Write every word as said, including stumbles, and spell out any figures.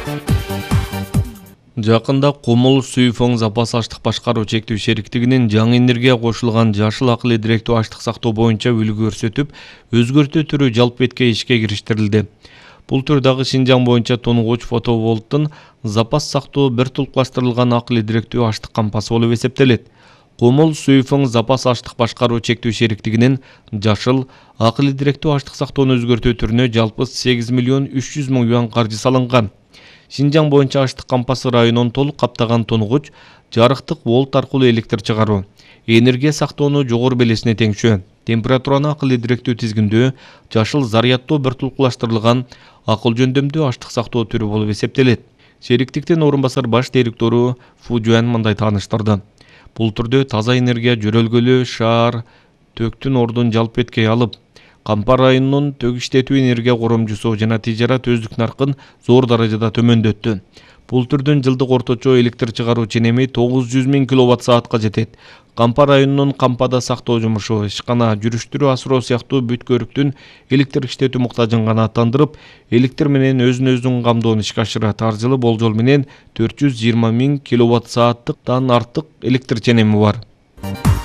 Жакында Комол Суйфоң запас аштык башкаруу чектүү шериктигинин жаңы энергия кошулган жашыл акыл идиректүү аштык сактоо боюнча үлгү көрсөтүп, өзгөртүү түрү жалп бетке ишке кириштирилди. Бул төр дагы Шинжаң боюнча тонгуч фотоволттун запас сактоо бир тулукташтырылган акыл идиректүү аштык кампасы болуп эсептелет. Комол Суйфоң запас аштык башкаруу чектүү шериктигинин жашыл акыл идиректүү аштык сактоону өзгөртүү түрүнө жалпы сегиз миллион үч жүз миң юан каржы салынган. Шинжаң боюнча аштык кампасы районун толук каптаган тонгуч жарыктык волт аркылуу электр чыгаруу, энергия сактоону жогору белесине теңшөө, температураны акыл идиректүү тизгиндөө, жашыл зарядтоо бир тулукташтырылган акыл жөндөмдүү аштык сактоо түрү болуп эсептелет. Шериктиктин орун басар баш директору Фу Жуан мындай тааныштырды. Бул түрдө таза энергия жөрөлгөлүү шаар төктүн ордун жалп бетке алып, Кампар районунун төгү иштетүү энергия коромчусу жана тижарат өздүк наркын зор даражада төмөндөттү. Бул түрдүн жылдык орточо электр чыгаруу ченеми тогуз жүз миң киловатт саатка жетет. Кампар районунун кампада сактоо жумушу, ишкана, жүрүштүрүү, асыроо сыяктуу бүт көрүктүн электр иштетүү муктажын канааттандырып, электр менен өзүн өзүн камдоону ишке ашырат. Ар жылы болжол менен төрт жүз жыйырма миң киловатт сааттыктан артык электр ченеми бар.